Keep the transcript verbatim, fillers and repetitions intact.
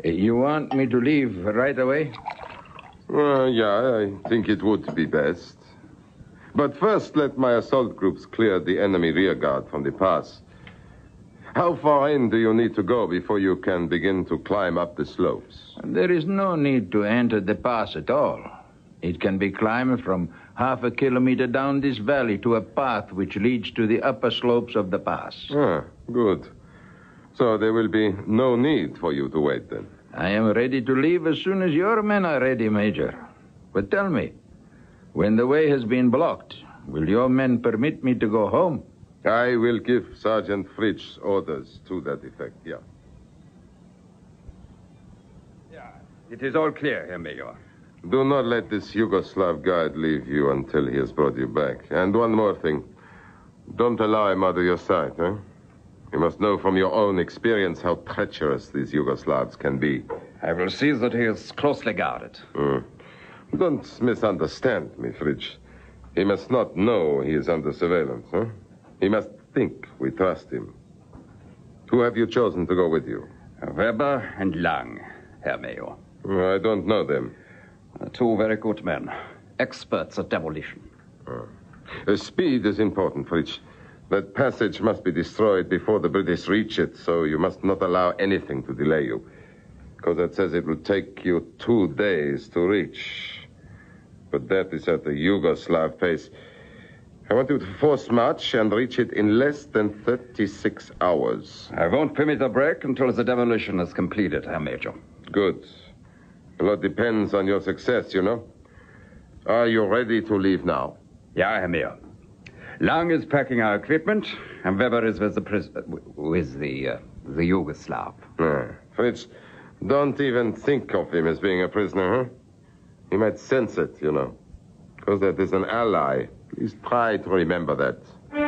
You want me to leave right away? Uh, yeah, I think it would be best. But first, let my assault groups clear the enemy rearguard from the pass. How far in do you need to go before you can begin to climb up the slopes? There is no need to enter the pass at all. It can be climbed from half a kilometer down this valley to a path which leads to the upper slopes of the pass. Ah, good. So there will be no need for you to wait then. I am ready to leave as soon as your men are ready, Major. But tell me, when the way has been blocked, will your men permit me to go home? I will give Sergeant Fritsch orders to that effect, yeah. Yeah, it is all clear, Herr Major. Do not let this Yugoslav guard leave you until he has brought you back. And one more thing. Don't allow him out of your sight, eh? You must know from your own experience how treacherous these Yugoslavs can be. I will see that he is closely guarded. Mm. Don't misunderstand me, Fritsch. He must not know he is under surveillance, huh? He must think we trust him. Who have you chosen to go with you? Weber and Lang, Herr Major. I don't know them. Uh, two very good men. Experts at demolition. Oh. Uh, speed is important, Fritsch. That passage must be destroyed before the British reach it, so you must not allow anything to delay you. Because that says it will take you two days to reach. But that is at the Yugoslav pace. I want you to force march and reach it in less than thirty-six hours. I won't permit a break until the demolition is completed, Herr Major. Good. A lot depends on your success, you know. Are you ready to leave now? Ja, Herr Major. Lang is packing our equipment, and Weber is with the pris- with the uh, the Yugoslav. Ah, Fritz, don't even think of him as being a prisoner, huh? He might sense it, you know. Because that is an ally. Please try to remember that.